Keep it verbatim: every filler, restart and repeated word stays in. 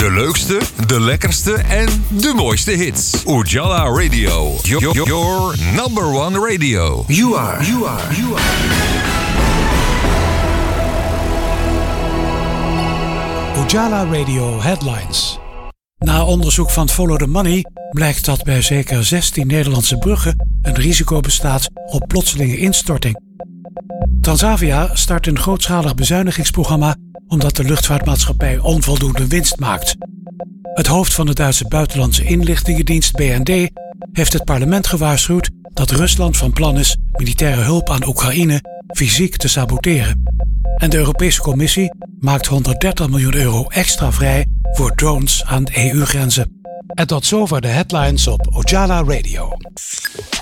De leukste, de lekkerste en de mooiste hits. Ujala Radio. Your, your number one radio. You are, you are, you are. Ujala Radio Headlines. Na onderzoek van Follow the Money blijkt dat bij zeker zestien Nederlandse bruggen een risico bestaat op plotselinge instorting. Transavia start een grootschalig bezuinigingsprogramma omdat de luchtvaartmaatschappij onvoldoende winst maakt. Het hoofd van de Duitse buitenlandse inlichtingendienst B N D heeft het parlement gewaarschuwd dat Rusland van plan is militaire hulp aan Oekraïne fysiek te saboteren. En de Europese Commissie maakt honderddertig miljoen euro extra vrij voor drones aan E U-grenzen. En tot zover de headlines op Ujala Radio.